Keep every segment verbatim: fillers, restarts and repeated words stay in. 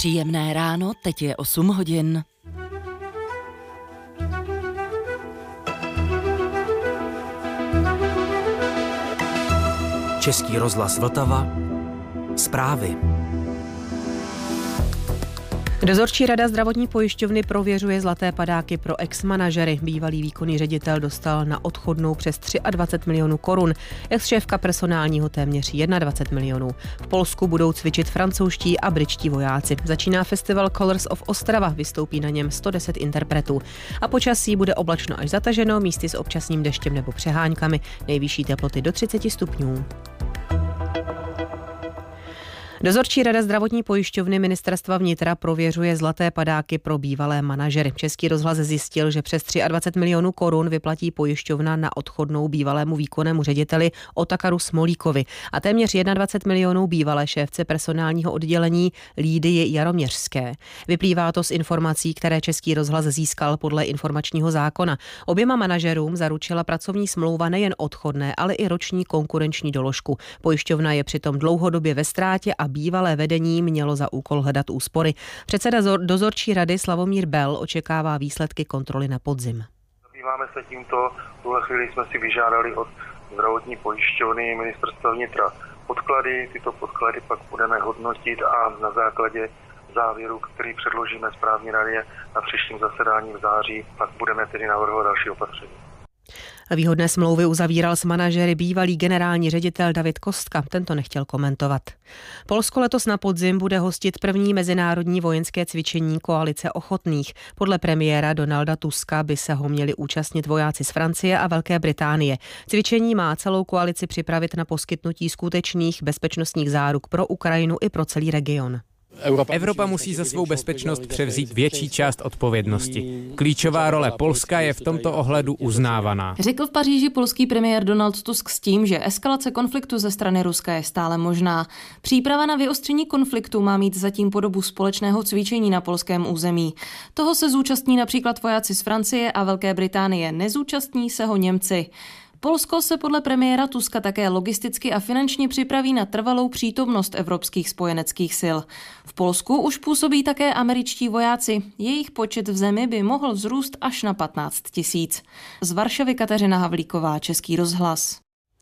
Příjemné ráno, teď je osm hodin. Český rozhlas Vltava. Zprávy. Dozorčí rada zdravotní pojišťovny prověřuje zlaté padáky pro ex-manažery. Bývalý výkonný ředitel dostal na odchodnou přes dvacet tři milionů korun, ex-šéfka personálního téměř dvacet jedna milionů. V Polsku budou cvičit francouzští a britští vojáci. Začíná festival Colors of Ostrava, vystoupí na něm sto deset interpretů. A počasí bude oblačno až zataženo, místy s občasným deštěm nebo přeháňkami, nejvyšší teploty do třicet stupňů. Dozorčí rada zdravotní pojišťovny Ministerstva vnitra prověřuje zlaté padáky pro bývalé manažery. Český rozhlas zjistil, že přes dvacet tři milionů korun vyplatí pojišťovna na odchodnou bývalému výkonnému řediteli Otakaru Smolíkovi a téměř dvacet jedna milionů bývalé šéfce personálního oddělení Lídii Jaroměřské. Vyplývá to z informací, které Český rozhlas získal podle informačního zákona. Oběma manažerům zaručila pracovní smlouva nejen odchodné, ale i roční konkurenční doložku. Pojišťovna je přitom dlouhodobě ve ztrátě a bývalé vedení mělo za úkol hledat úspory. Předseda dozorčí rady Slavomír Bell očekává výsledky kontroly na podzim. Zabýváme se tímto. V tuhle chvíli jsme si vyžádali od zdravotní pojišťovny Ministerstva vnitra podklady. Tyto podklady pak budeme hodnotit a na základě závěru, který předložíme správní radě na příštím zasedání v září, pak budeme tedy navrhovat další opatření. Výhodné smlouvy uzavíral s manažery bývalý generální ředitel David Kostka. Tento nechtěl komentovat. Polsko letos na podzim bude hostit první mezinárodní vojenské cvičení koalice ochotných. Podle premiéra Donalda Tuska by se ho měli účastnit vojáci z Francie a Velké Británie. Cvičení má celou koalici připravit na poskytnutí skutečných bezpečnostních záruk pro Ukrajinu i pro celý region. Evropa musí za svou bezpečnost převzít větší část odpovědnosti. Klíčová role Polska je v tomto ohledu uznávaná. Řekl v Paříži polský premiér Donald Tusk s tím, že eskalace konfliktu ze strany Ruska je stále možná. Příprava na vyostření konfliktu má mít zatím podobu společného cvičení na polském území. Toho se zúčastní například vojáci z Francie a Velké Británie, nezúčastní se ho Němci. Polsko se podle premiéra Tuska také logisticky a finančně připraví na trvalou přítomnost evropských spojeneckých sil. V Polsku už působí také američtí vojáci. Jejich počet v zemi by mohl vzrůst až na patnáct tisíc. Z Varšavy Kateřina Havlíková, Český rozhlas.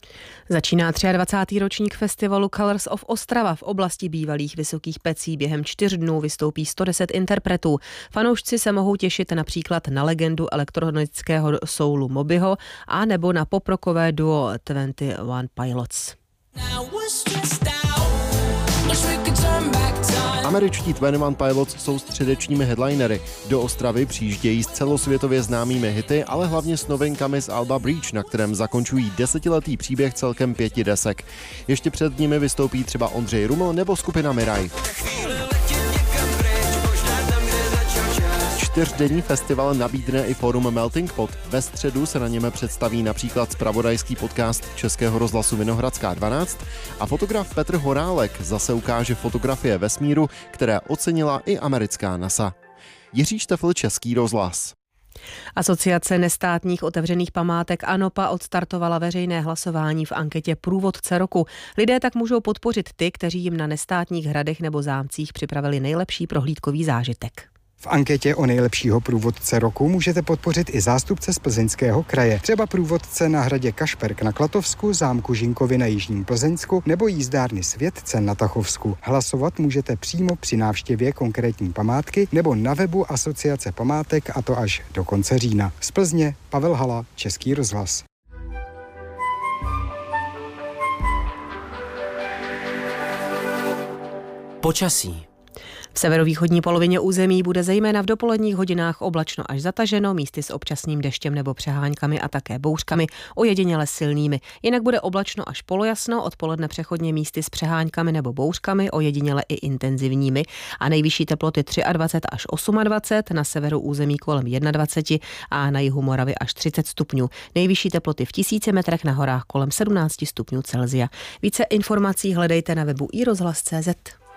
Začíná dvacátý třetí ročník festivalu Colors of Ostrava. V oblasti bývalých Vysokých Pecí během čtyř dnů vystoupí sto deset interpretů. Fanoušci se mohou těšit například na legendu elektronického soulu Mobyho a nebo na poprokové duo dvacet jedna Pilots. Američtí dvacet jedna Pilots jsou středečními headlinery. Do Ostravy přijíždějí s celosvětově známými hity, ale hlavně s novinkami z alba Breach, na kterém zakončují desetiletý příběh celkem pěti desek. Ještě před nimi vystoupí třeba Ondřej Ruml nebo skupina Miraj. Čtyřdenní festival nabídne i fórum Melting Pot. Ve středu se na něm představí například zpravodajský podcast Českého rozhlasu Vinohradská dvanáct a fotograf Petr Horálek zase ukáže fotografie vesmíru, které ocenila i americká NASA. Jiří Štefl, Český rozhlas. Asociace nestátních otevřených památek ANOPA odstartovala veřejné hlasování v anketě Průvodce roku. Lidé tak můžou podpořit ty, kteří jim na nestátních hradech nebo zámcích připravili nejlepší prohlídkový zážitek. V anketě o nejlepšího průvodce roku můžete podpořit i zástupce z Plzeňského kraje. Třeba průvodce na hradě Kašperk na Klatovsku, zámku Žinkovy na Jižním Plzeňsku nebo jízdárny Světce na Tachovsku. Hlasovat můžete přímo při návštěvě konkrétní památky nebo na webu Asociace památek, a to až do konce října. Z Plzně Pavel Hala, Český rozhlas. Počasí. V severovýchodní polovině území bude zejména v dopoledních hodinách oblačno až zataženo, místy s občasným deštěm nebo přeháňkami a také bouřkami, ojediněle silnými. Jinak bude oblačno až polojasno, odpoledne přechodně místy s přeháňkami nebo bouřkami, ojediněle i intenzivními a nejvyšší teploty dvacet tři až dvacet osm, na severu území kolem dvacet jedna a na jihu Moravy až třicet stupňů. Nejvyšší teploty v tisíci metrech na horách kolem sedmnáct stupňů Celsia. Více informací hledejte na webu i rozhlas tečka cé zet.